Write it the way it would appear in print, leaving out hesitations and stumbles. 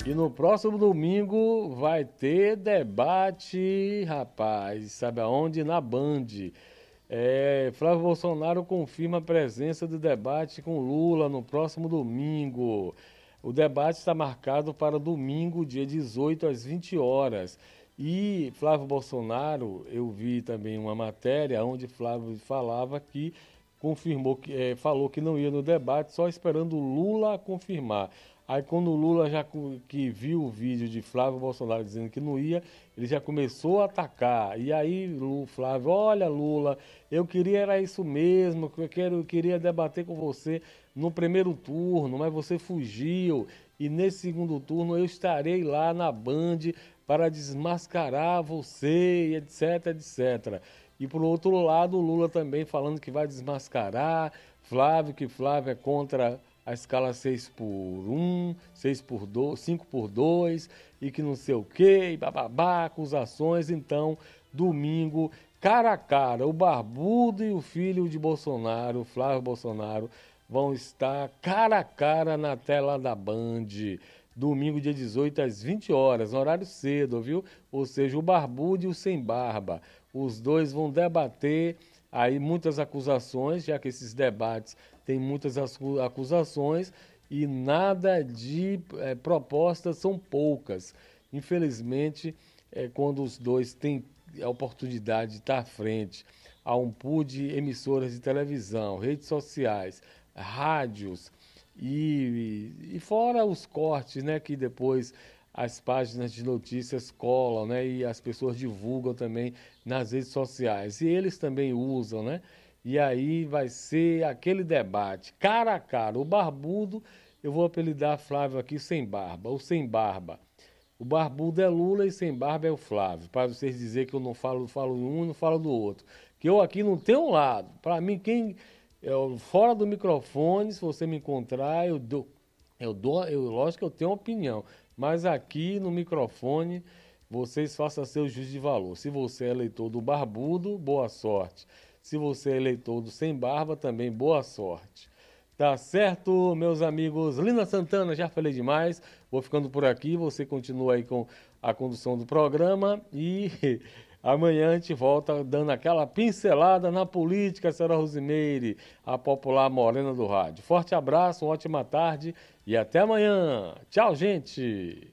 que no próximo domingo vai ter debate, rapaz, sabe aonde? Na Band. Flávio Bolsonaro confirma a presença do debate com Lula no próximo domingo. O debate está marcado para domingo, dia 18, às 20 horas. E Flávio Bolsonaro, eu vi também uma matéria onde Flávio falava que falou que não ia no debate, só esperando o Lula confirmar. Aí quando o Lula que viu o vídeo de Flávio Bolsonaro dizendo que não ia, ele já começou a atacar. E aí o Flávio, olha Lula, eu queria era isso mesmo, que eu queria debater com você no primeiro turno, mas você fugiu. E nesse segundo turno eu estarei lá na Band para desmascarar você, etc, etc. E por outro lado, o Lula também falando que vai desmascarar Flávio, que Flávio é contra a escala 6 por 1, 6 por 2, 5 por 2 e que não sei o que, bababá, acusações. Então, domingo, cara a cara, o Barbudo e o filho de Bolsonaro, Flávio Bolsonaro, vão estar cara a cara na tela da Band. Domingo, dia 18, às 20 horas, horário cedo, viu? Ou seja, o Barbudo e o Sem Barba. Os dois vão debater aí muitas acusações, já que esses debates têm muitas acusações e nada de propostas, são poucas. Infelizmente, quando os dois têm a oportunidade de estar à frente a um pool de emissoras de televisão, redes sociais, rádios e fora os cortes, né, que depois as páginas de notícias colam, né, e as pessoas divulgam também nas redes sociais. E eles também usam, né? E aí vai ser aquele debate, cara a cara. O Barbudo, eu vou apelidar Flávio aqui sem barba, ou sem barba. O Barbudo é Lula e sem barba é o Flávio. Para vocês dizerem que eu não falo de um e não falo do outro. Que eu aqui não tenho um lado. Para mim, fora do microfone, se você me encontrar, lógico que eu tenho uma opinião. Mas aqui no microfone, vocês façam seu juízo de valor. Se você é eleitor do Barbudo, boa sorte. Se você é eleitor do Sem Barba, também boa sorte. Tá certo, meus amigos? Lina Santana, já falei demais. Vou ficando por aqui. Você continua aí com a condução do programa. E amanhã a gente volta dando aquela pincelada na política, senhora Rosimeire, a popular morena do rádio. Forte abraço, uma ótima tarde e até amanhã. Tchau, gente!